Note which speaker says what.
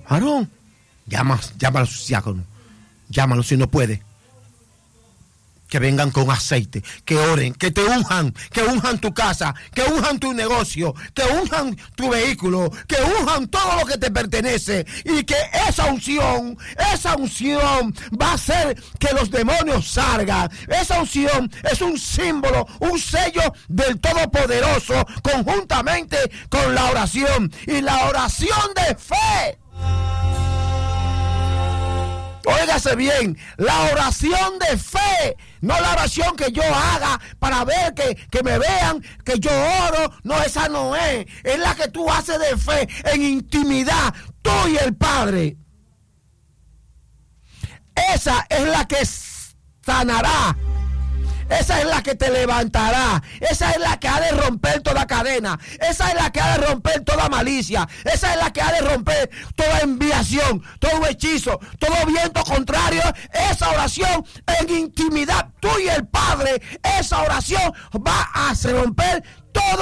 Speaker 1: Aarón, llama a los diáconos, llámalos si no puede. Que vengan con aceite, que oren, que te unjan, que unjan tu casa, que unjan tu negocio, que unjan tu vehículo, que unjan todo lo que te pertenece, y que esa unción va a hacer que los demonios salgan. Esa unción es un símbolo, un sello del Todopoderoso, conjuntamente con la oración, y la oración de fe. Óigase bien, la oración de fe, no la oración que yo haga para ver que me vean, que yo oro. No, esa no es la que tú haces de fe en intimidad, tú y el Padre. Esa es la que sanará. Esa es la que te levantará. Esa es la que ha de romper toda cadena. Esa es la que ha de romper toda malicia. Esa es la que ha de romper toda enviación, todo hechizo, todo viento contrario. Esa oración en intimidad, tú y el Padre, esa oración va a romper todo